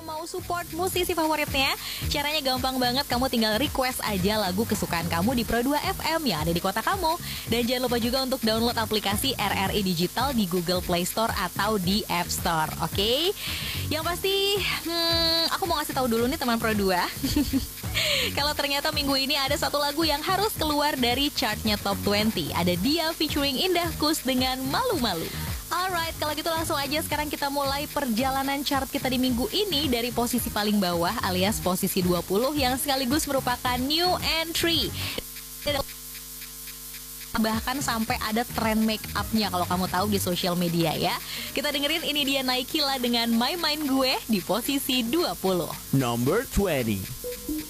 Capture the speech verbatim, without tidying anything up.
mau support musisi favoritnya? Caranya gampang banget, kamu tinggal request aja lagu kesukaan kamu di Pro dua F M yang ada di kota kamu. Dan jangan lupa juga untuk download aplikasi R R I Digital di Google Play Store atau di App Store, oke? Okay? Yang pasti, hmm, aku mau ngasih tahu dulu nih teman Pro dua. Kalau ternyata minggu ini ada satu lagu yang harus keluar dari chartnya Top dua puluh. Ada Dia featuring Indah Kus dengan Malu-Malu. Alright, kalau gitu langsung aja sekarang kita mulai perjalanan chart kita di minggu ini dari posisi paling bawah alias posisi dua puluh yang sekaligus merupakan new entry. Bahkan sampai ada tren make up-nya kalau kamu tahu di sosial media ya. Kita dengerin ini dia Naikila dengan My Mind Gue di posisi dua puluh. Number twenty.